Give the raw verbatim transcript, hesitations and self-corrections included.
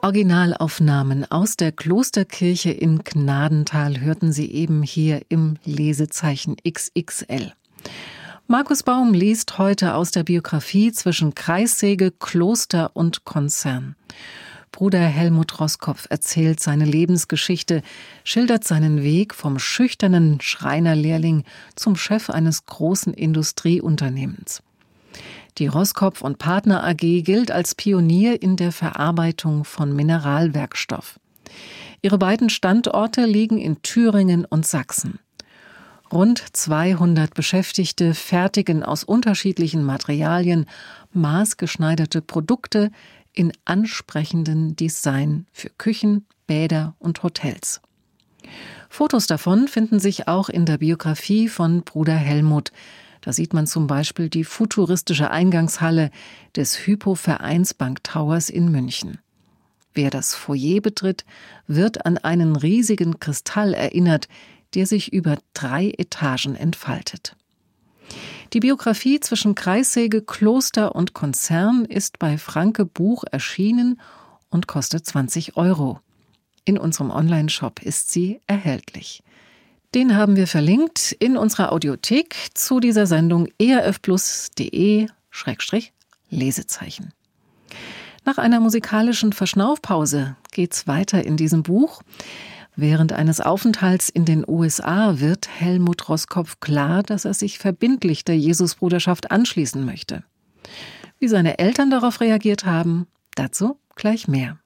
Originalaufnahmen aus der Klosterkirche in Gnadenthal hörten Sie eben hier im Lesezeichen X X L. Markus Baum liest heute aus der Biografie Zwischen Kreissäge, Kloster und Konzern. Bruder Helmut Roskopf erzählt seine Lebensgeschichte, schildert seinen Weg vom schüchternen Schreinerlehrling zum Chef eines großen Industrieunternehmens. Die Roskopf und Partner A G gilt als Pionier in der Verarbeitung von Mineralwerkstoff. Ihre beiden Standorte liegen in Thüringen und Sachsen. Rund zweihundert Beschäftigte fertigen aus unterschiedlichen Materialien maßgeschneiderte Produkte in ansprechenden Design für Küchen, Bäder und Hotels. Fotos davon finden sich auch in der Biografie von Bruder Helmut. Da sieht man zum Beispiel die futuristische Eingangshalle des Hypo Vereinsbank Towers in München. Wer das Foyer betritt, wird an einen riesigen Kristall erinnert, der sich über drei Etagen entfaltet. Die Biografie Zwischen Kreissäge, Kloster und Konzern ist bei Franke Buch erschienen und kostet zwanzig Euro. In unserem Onlineshop ist sie erhältlich. Den haben wir verlinkt in unserer Audiothek zu dieser Sendung erfplus.de Schrägstrich Lesezeichen. Nach einer musikalischen Verschnaufpause geht's weiter in diesem Buch. Während eines Aufenthalts in den U S A wird Helmut Roskopf klar, dass er sich verbindlich der Jesusbruderschaft anschließen möchte. Wie seine Eltern darauf reagiert haben, dazu gleich mehr.